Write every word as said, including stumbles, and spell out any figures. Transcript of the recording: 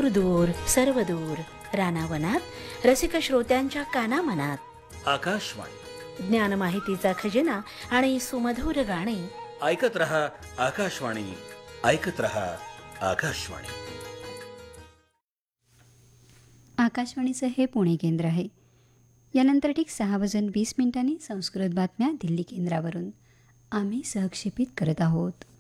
दूर दूर सर्व दूर रानावनात रसिक श्रोत्यांच्या कानामनात आकाशवाणी, ज्ञान माहितीचा खजिना आणि सुमधुर गाणी. ऐकत रहा आकाशवाणी, ऐकत रहा आकाशवाणी. आकाशवाणीचं हे पुणे केंद्र आहे. यानंतर ठीक सहा वाजून वीस मिनिटांनी संस्कृत बातम्या दिल्ली केंद्रावरून आम्ही सहक्षेपित करत आहोत.